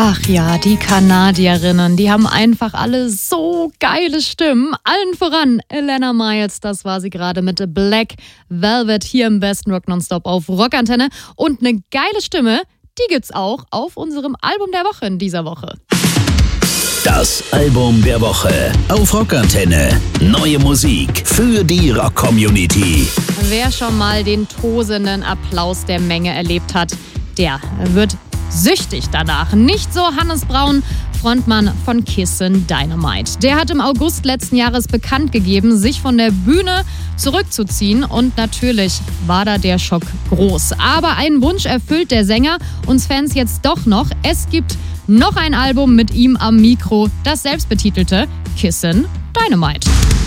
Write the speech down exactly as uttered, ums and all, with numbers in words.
Ach ja, die Kanadierinnen, die haben einfach alle so geile Stimmen. Allen voran Elena Miles, das war sie gerade mit Black Velvet hier im besten Rock Nonstop auf Rockantenne. Und eine geile Stimme, die gibt's auch auf unserem Album der Woche in dieser Woche. Das Album der Woche auf Rockantenne. Neue Musik für die Rock-Community. Wer schon mal den tosenden Applaus der Menge erlebt hat, der wird süchtig danach. Nicht so Hannes Braun, Frontmann von Kissin' Dynamite. Der hat im August letzten Jahres bekannt gegeben, sich von der Bühne zurückzuziehen. Und natürlich war da der Schock groß. Aber einen Wunsch erfüllt der Sänger uns Fans jetzt doch noch. Es gibt noch ein Album mit ihm am Mikro, das selbstbetitelte Kissin' Dynamite.